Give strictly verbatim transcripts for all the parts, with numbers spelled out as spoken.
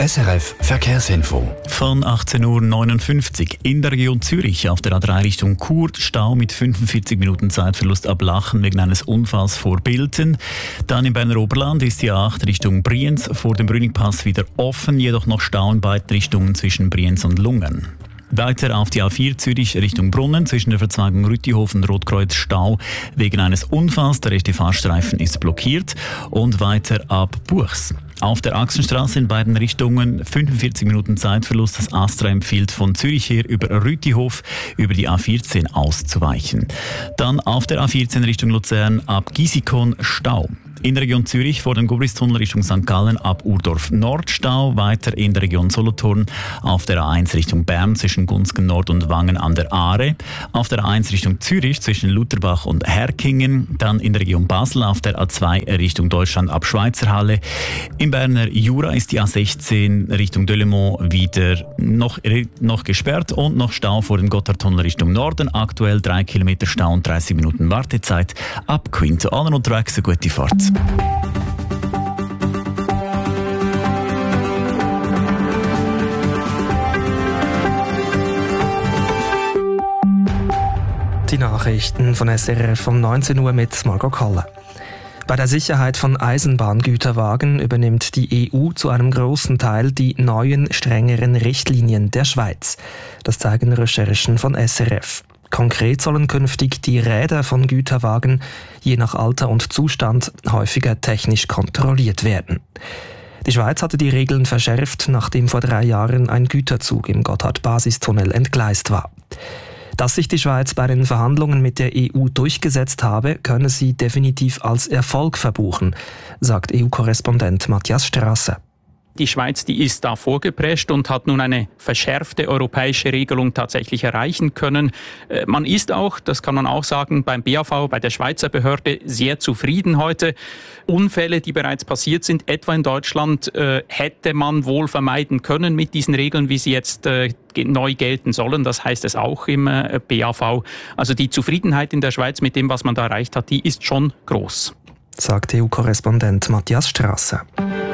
S R F Verkehrsinfo. Von achtzehn Uhr neunundfünfzig in der Region Zürich auf der A drei Richtung Chur Stau mit fünfundvierzig Minuten Zeitverlust ab Lachen wegen eines Unfalls vor Bilten. Dann im Berner Oberland ist die A acht Richtung Brienz vor dem Brünigpass wieder offen, jedoch noch Stau in beiden Richtungen zwischen Brienz und Lungen. Weiter auf die A vier Zürich Richtung Brunnen zwischen der Verzweigung Rüttihof und Rotkreuz Stau wegen eines Unfalls. Der rechte Fahrstreifen ist blockiert. Und weiter ab Buchs. Auf der Axenstraße in beiden Richtungen fünfundvierzig Minuten Zeitverlust. Das Astra empfiehlt von Zürich her über Rüttihof über die A vierzehn auszuweichen. Dann auf der A vierzehn Richtung Luzern ab Gisikon Stau. In der Region Zürich vor dem Gubristunnel Richtung Sankt Gallen ab Urdorf Nord Stau. Weiter in der Region Solothurn auf der A eins Richtung Bern zwischen Gunzgen Nord und Wangen an der Aare. Auf der A eins Richtung Zürich zwischen Lutherbach und Herkingen. Dann in der Region Basel auf der A zwei Richtung Deutschland ab Schweizerhalle. Im Berner Jura ist die A sechzehn Richtung Delemont wieder noch, noch gesperrt und noch Stau vor dem Gotthardtunnel Richtung Norden. Aktuell drei Kilometer Stau und dreißig Minuten Wartezeit. Ab Quinto. Allen unterwegs eine gute Fahrt. Die Nachrichten von S R F um neunzehn Uhr mit Margot Kalle. Bei der Sicherheit von Eisenbahngüterwagen übernimmt die E U zu einem großen Teil die neuen, strengeren Richtlinien der Schweiz. Das zeigen Recherchen von S R F. Konkret sollen künftig die Räder von Güterwagen je nach Alter und Zustand häufiger technisch kontrolliert werden. Die Schweiz hatte die Regeln verschärft, nachdem vor drei Jahren ein Güterzug im Gotthard-Basistunnel entgleist war. Dass sich die Schweiz bei den Verhandlungen mit der E U durchgesetzt habe, könne sie definitiv als Erfolg verbuchen, sagt E U-Korrespondent Matthias Strasser. Die Schweiz, die ist da vorgeprescht und hat nun eine verschärfte europäische Regelung tatsächlich erreichen können. Man ist auch, das kann man auch sagen, beim B A V, bei der Schweizer Behörde sehr zufrieden heute. Unfälle, die bereits passiert sind, etwa in Deutschland, äh, hätte man wohl vermeiden können mit diesen Regeln, wie sie jetzt äh, neu gelten sollen. Das heißt es auch im äh, B A V. Also die Zufriedenheit in der Schweiz mit dem, was man da erreicht hat, die ist schon groß. Sagt E U-Korrespondent Matthias Strasser.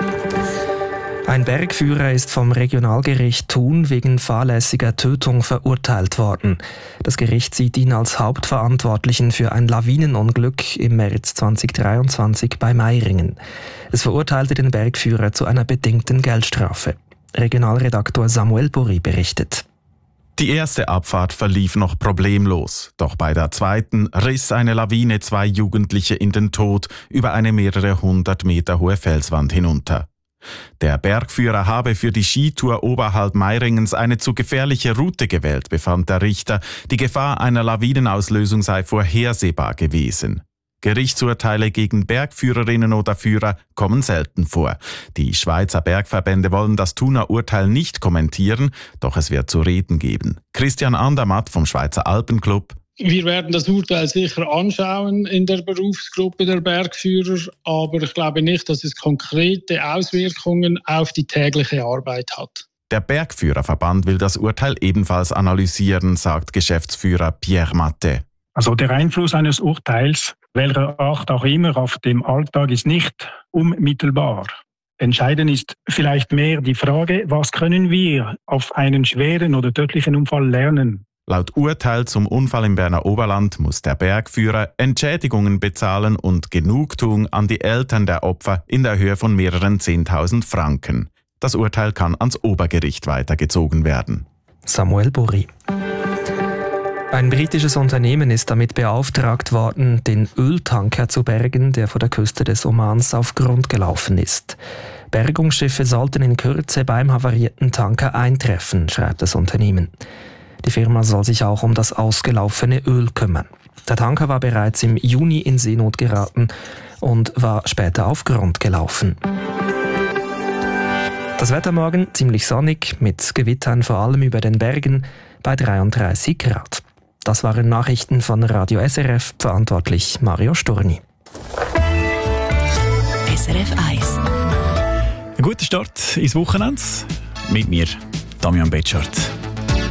Ein Bergführer ist vom Regionalgericht Thun wegen fahrlässiger Tötung verurteilt worden. Das Gericht sieht ihn als Hauptverantwortlichen für ein Lawinenunglück im März zweitausenddreiundzwanzig bei Meiringen. Es verurteilte den Bergführer zu einer bedingten Geldstrafe. Regionalredaktor Samuel Burri berichtet. Die erste Abfahrt verlief noch problemlos. Doch bei der zweiten riss eine Lawine zwei Jugendliche in den Tod über eine mehrere hundert Meter hohe Felswand hinunter. Der Bergführer habe für die Skitour oberhalb Meiringens eine zu gefährliche Route gewählt, befand der Richter. Die Gefahr einer Lawinenauslösung sei vorhersehbar gewesen. Gerichtsurteile gegen Bergführerinnen oder Führer kommen selten vor. Die Schweizer Bergverbände wollen das Thuner Urteil nicht kommentieren, doch es wird zu reden geben. Christian Andermatt vom Schweizer Alpenclub. Wir werden das Urteil sicher anschauen in der Berufsgruppe der Bergführer, aber ich glaube nicht, dass es konkrete Auswirkungen auf die tägliche Arbeit hat. Der Bergführerverband will das Urteil ebenfalls analysieren, sagt Geschäftsführer Pierre Matte. Also der Einfluss eines Urteils, welcher Art auch immer, auf dem Alltag ist nicht unmittelbar. Entscheidend ist vielleicht mehr die Frage, was können wir auf einen schweren oder tödlichen Unfall lernen? Laut Urteil zum Unfall im Berner Oberland muss der Bergführer Entschädigungen bezahlen und Genugtuung an die Eltern der Opfer in der Höhe von mehreren zehntausend Franken. Das Urteil kann ans Obergericht weitergezogen werden. Samuel Burri. Ein britisches Unternehmen ist damit beauftragt worden, den Öltanker zu bergen, der vor der Küste des Omans auf Grund gelaufen ist. Bergungsschiffe sollten in Kürze beim havarierten Tanker eintreffen, schreibt das Unternehmen. Die Firma soll sich auch um das ausgelaufene Öl kümmern. Der Tanker war bereits im Juni in Seenot geraten und war später auf Grund gelaufen. Das Wetter morgen ziemlich sonnig, mit Gewittern vor allem über den Bergen bei dreiunddreißig Grad. Das waren Nachrichten von Radio S R F, verantwortlich Mario Storni. S R F eins. Ein guter Start ins Wochenende mit mir, Damian Betschart.